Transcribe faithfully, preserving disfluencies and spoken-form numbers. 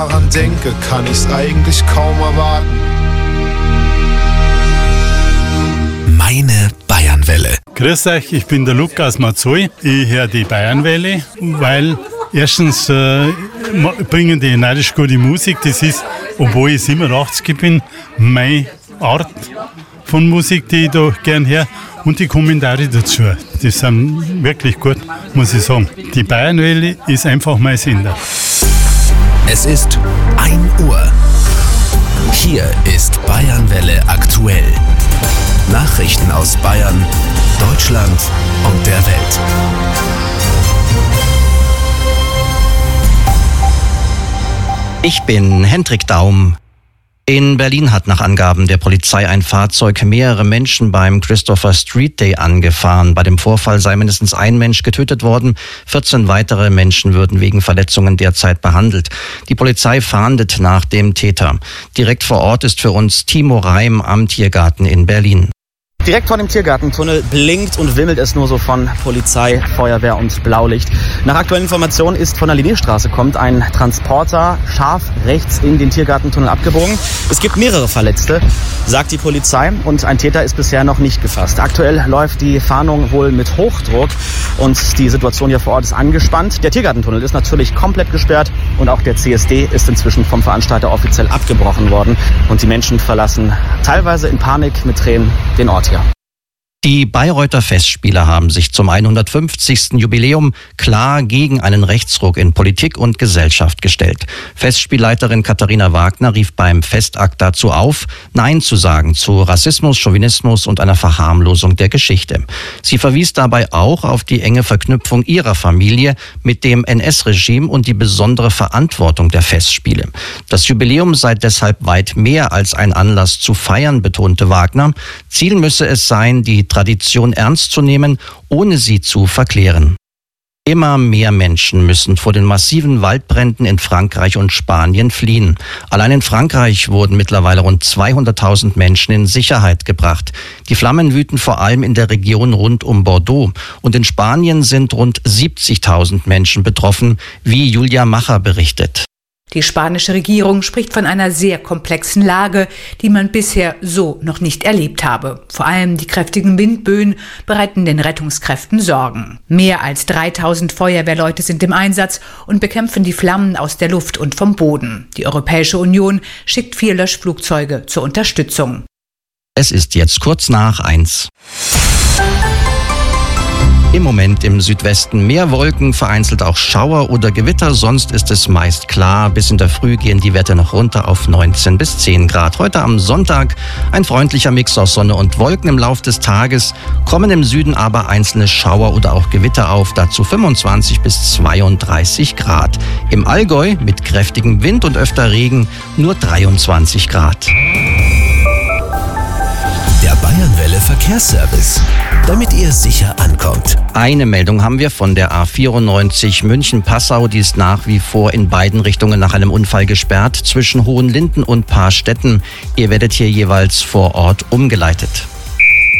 daran denke, kann ich's eigentlich kaum erwarten. Meine Bayernwelle. Grüß euch, ich bin der Lukas Mazzoi. Ich höre die Bayernwelle, weil erstens äh, bringen die neidisch gute Musik. Das ist, obwohl ich siebenundachtzig bin, meine Art von Musik, die ich da gern höre. Und die Kommentare dazu, die sind wirklich gut, muss ich sagen. Die Bayernwelle ist einfach mein Sender. Es ist ein Uhr. Hier ist Bayernwelle aktuell. Nachrichten aus Bayern, Deutschland und der Welt. Ich bin Hendrik Daum. In Berlin hat nach Angaben der Polizei ein Fahrzeug mehrere Menschen beim Christopher Street Day angefahren. Bei dem Vorfall sei mindestens ein Mensch getötet worden. vierzehn weitere Menschen würden wegen Verletzungen derzeit behandelt. Die Polizei fahndet nach dem Täter. Direkt vor Ort ist für uns Timo Reim am Tiergarten in Berlin. Direkt vor dem Tiergartentunnel blinkt und wimmelt es nur so von Polizei, Feuerwehr und Blaulicht. Nach aktuellen Informationen ist von der Linnéstraße kommt ein Transporter scharf rechts in den Tiergartentunnel abgebogen. Es gibt mehrere Verletzte, sagt die Polizei, und ein Täter ist bisher noch nicht gefasst. Aktuell läuft die Fahndung wohl mit Hochdruck und die Situation hier vor Ort ist angespannt. Der Tiergartentunnel ist natürlich komplett gesperrt und auch der C S D ist inzwischen vom Veranstalter offiziell abgebrochen worden. Und die Menschen verlassen teilweise in Panik mit Tränen den Ort hier. Die Bayreuther Festspiele haben sich zum hundertfünfzigsten Jubiläum klar gegen einen Rechtsruck in Politik und Gesellschaft gestellt. Festspielleiterin Katharina Wagner rief beim Festakt dazu auf, Nein zu sagen zu Rassismus, Chauvinismus und einer Verharmlosung der Geschichte. Sie verwies dabei auch auf die enge Verknüpfung ihrer Familie mit dem N S-Regime und die besondere Verantwortung der Festspiele. Das Jubiläum sei deshalb weit mehr als ein Anlass zu feiern, betonte Wagner. Ziel müsse es sein, die Tradition ernst zu nehmen, ohne sie zu verklären. Immer mehr Menschen müssen vor den massiven Waldbränden in Frankreich und Spanien fliehen. Allein in Frankreich wurden mittlerweile rund zweihunderttausend Menschen in Sicherheit gebracht. Die Flammen wüten vor allem in der Region rund um Bordeaux. Und in Spanien sind rund siebzigtausend Menschen betroffen, wie Julia Macher berichtet. Die spanische Regierung spricht von einer sehr komplexen Lage, die man bisher so noch nicht erlebt habe. Vor allem die kräftigen Windböen bereiten den Rettungskräften Sorgen. Mehr als dreitausend Feuerwehrleute sind im Einsatz und bekämpfen die Flammen aus der Luft und vom Boden. Die Europäische Union schickt vier Löschflugzeuge zur Unterstützung. Es ist jetzt kurz nach eins. Im Moment im Südwesten mehr Wolken, vereinzelt auch Schauer oder Gewitter, sonst ist es meist klar. Bis in der Früh gehen die Werte noch runter auf neunzehn bis zehn Grad. Heute am Sonntag ein freundlicher Mix aus Sonne und Wolken im Lauf des Tages, kommen im Süden aber einzelne Schauer oder auch Gewitter auf, dazu fünfundzwanzig bis zweiunddreißig Grad. Im Allgäu mit kräftigem Wind und öfter Regen nur dreiundzwanzig Grad. Der Bayernwelle Verkehrsservice, damit ihr sicher ankommt. Eine Meldung haben wir von der A vierundneunzig München-Passau, die ist nach wie vor in beiden Richtungen nach einem Unfall gesperrt zwischen Hohenlinden und Paarstetten. Ihr werdet hier jeweils vor Ort umgeleitet.